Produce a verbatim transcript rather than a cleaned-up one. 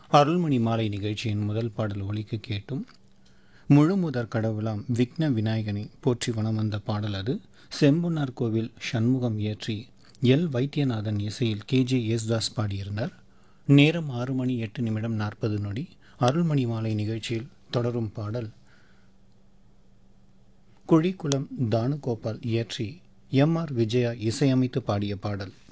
அருள்மணி மாலை நிகழ்ச்சியின் முதல் பாடல் ஒலிக்க கேட்டும். முழுமுதற் கடவுளாம் விக்ன விநாயகனை போற்றி வனம் வந்த பாடல் அது. செம்புனார் கோவில் சண்முகம் இயற்றி எல் வைத்தியநாதன் இசையில் கே ஜே யேசுதாஸ் பாடியிருந்தார். நேரம் ஆறு மணி எட்டு நிமிடம் நாற்பது நொடி. அருள்மணி மாலை நிகழ்ச்சியில் தொடரும் பாடல் குழிக்குளம் தானுகோபால் இயற்றி எம் ஆர் விஜயா இசையமைத்து பாடிய பாடல்.